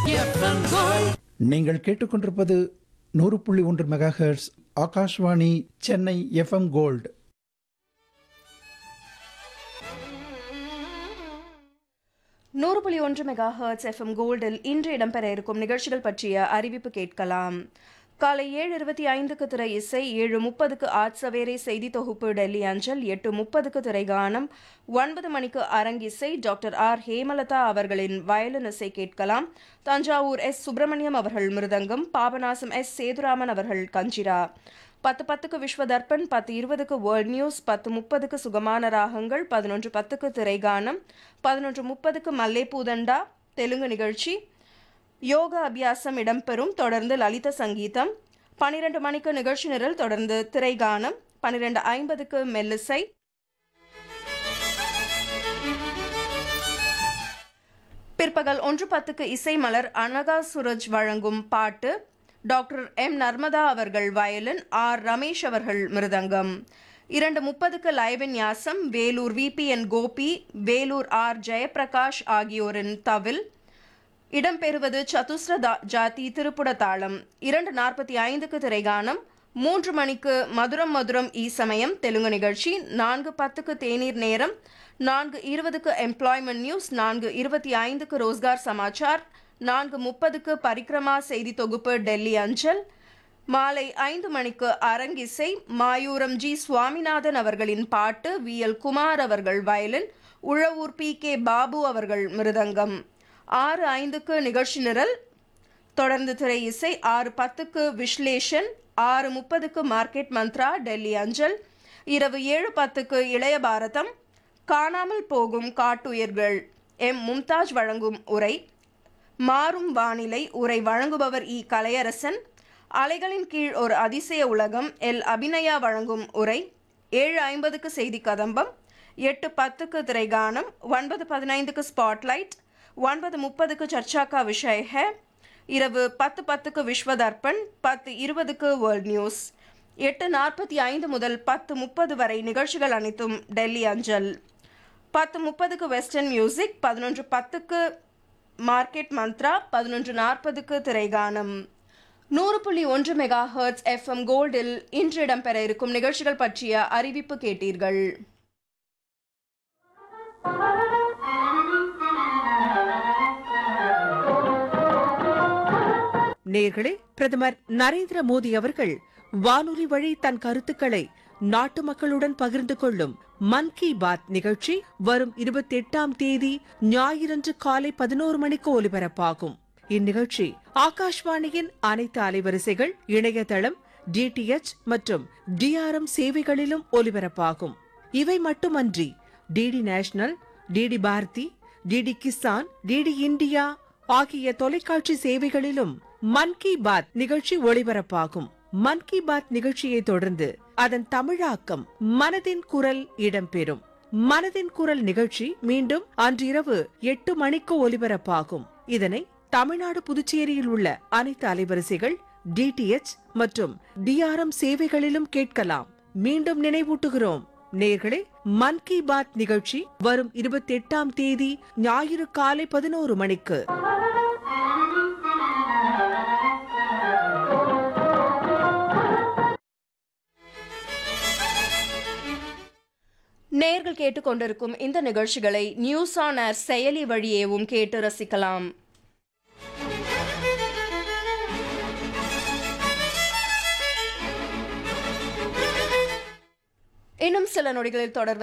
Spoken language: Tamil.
நீங்கள் கேட்டுக்கொண்டிருப்பது 100.1 megahertz Akashvani Chennai FM gold. நூறு புள்ளி ஒன்று மெகா ஹெர்ட்ஸ் எஃப்எம் கோல்டில் இன்று இடம்பெற இருக்கும் நிகழ்ச்சிகள் பற்றிய அறிவிப்பு கேட்கலாம். காலை 7:25க்கு திரை இசை, 7:30க்கு ஆட் சவேரே செய்தி தொகுப்பு டெல்லி அஞ்சல், 8:30க்கு திரைகானம், 9 மணிக்கு அரங்கிசை. டாக்டர் ஆர் ஹேமலதா அவர்களின் வயலின் இசை கேட்கலாம். தஞ்சாவூர் எஸ் சுப்பிரமணியம் அவர்கள் மிருதங்கம், பாபநாசம் எஸ் சேதுராமன் அவர்கள் கஞ்சிரா. 10:10க்கு விஸ்வதர்பன், 10:20க்கு வேர்ல்ட் நியூஸ், 10:30க்கு சுகமான ராகங்கள், 11:10க்கு திரைகானம், 11:30க்கு மல்லேபூதண்டா தெலுங்கு நிகழ்ச்சி, யோகா அபியாசம் இடம்பெறும். தொடர்ந்து லலித சங்கீதம். 12 மணிக்கு நிகழ்ச்சி நிரல், தொடர்ந்து திரைகானம். 12:50க்கு மெல்லிசை. பிற்பகல் 1:10க்கு இசை மலர், அனகா சுரஜ் வழங்கும் பாட்டு, டாக்டர் எம் நர்மதா அவர்கள் வயலின், ஆர் ரமேஷ் அவர்கள் மிருதங்கம். 2:30க்கு லயவின்யாசம், வேலூர் விபிஎன் கோபி, வேலூர் ஆர் ஜெயபிரகாஷ் ஆகியோரின் தவில். இடம்பெறுவது சதுஸ்ர ஜாதி திருப்புட தாளம். 2:45க்கு திரைகானம். 3 மணிக்கு மதுரம் மதுரம் ஈசமயம் தெலுங்கு நிகழ்ச்சி. 4:10க்கு தேநீர் நேரம். 4:20க்கு எம்ப்ளாய்மெண்ட் நியூஸ். 4:25க்கு ரோஸ்கார் சமாச்சார். 4:30க்கு பரிக்ரமா செய்தி தொகுப்பு டெல்லி அஞ்சல். மாலை 5 மணிக்கு அரங்கிசை, மாயூரம் ஜி சுவாமிநாதன் அவர்களின் பாட்டு, விஎல் குமார் அவர்கள் violin, Uzhavoor B K Babu அவர்கள் மிருதங்கம். 6:05க்கு நிகழ்ச்சி நிரல், தொடர்ந்து திரை இசை. 6:10க்கு விஸ்லேஷன். 6:30க்கு மார்க்கெட் மந்த்ரா டெல்லி அஞ்சல். இரவு 7:10க்கு இளைய பாரதம், காணாமல் போகும் காட்டுயிர்கள், எம் மும்தாஜ் வழங்கும் உரை. மாறும் வானிலை உரை வழங்குபவர் இ கலையரசன். அலைகளின் கீழ் ஒரு அதிசய உலகம், எல் அபிநயா வழங்கும் உரை. 7:50க்கு செய்தி கதம்பம். 8:10க்கு திரைகானம். 9:15க்கு ஸ்பாட்லைட். 9:30க்கு சர்ச்சா கா விஷய் ஹை. இரவு 10:10க்கு விஸ்வதர்பன். 10:20க்கு world news. 8:45 முதல் 10:30 வரை நிகழ்ச்சிகள் அனைத்தும் டெல்லி அஞ்சல். 10:30க்கு வெஸ்டர்ன் மியூசிக். 11:10க்கு மார்க்கெட் மந்த்ரா. 11:40க்கு திரைகானம். 100.1 மெகா ஹெர்ட்ஸ் எஃப்எம் கோல்டில் இன்று இடம்பெற இருக்கும் நிகழ்ச்சிகள் பற்றிய அறிவிப்பு கேட்டீர்கள். நேர்களே, பிரதமர் நரேந்திர மோடி அவர்கள் வானொலி வழி தன் கருத்துக்களை நாட்டு மக்களுடன் பகிர்ந்து கொள்ளும் மன் கி பாத் நிகழ்ச்சி வரும் 28ஆம் தேதி ஞாயிறன்று காலை 11 மணிக்கு ஒலிபரப்பாகும். இந்நிகழ்ச்சி ஆகாஷ்வாணியின் அனைத்து அலைவரிசைகள், இணையதளம், டிடிஎச் மற்றும் டிஆர்எம் சேவைகளிலும் ஒலிபரப்பாகும். இவை மட்டுமன்றி DD national, DD Bharathi, DD Kisan, DD India ஆகிய தொலைக்காட்சி சேவைகளிலும் மன் கி பாத் நிகழ்ச்சி ஒளிபரப்பாகும். மன் கி பாத் நிகழ்ச்சியை தொடர்ந்து அதன் தமிழாக்கம் மனதின் குரல் இடம்பெறும். மனதின் குரல் நிகழ்ச்சி மீண்டும் அன்றிரவு 8 மணிக்கு ஒலிபரப்பாகும். இதனை தமிழ்நாடு, புதுச்சேரியில் உள்ள அனைத்து அலைவரிசைகள், டிடிஎச் மற்றும் டிஆர்எம் சேவைகளிலும் கேட்கலாம். மீண்டும் நினைவூட்டுகிறோம் நேர்களே, மன் கி பாத் நிகழ்ச்சி வரும் 28ஆம் தேதி ஞாயிறு காலை 11 மணிக்கு. நேர்கள் கேட்டுக்கொண்டிருக்கும் இந்த நிகழ்ச்சிகளை நியூஸ் ஆன் ஏர் செயலி வழியேவும் கேட்டு ரசிக்கலாம். இன்னும் சில நொடிகளில் தொடர்வது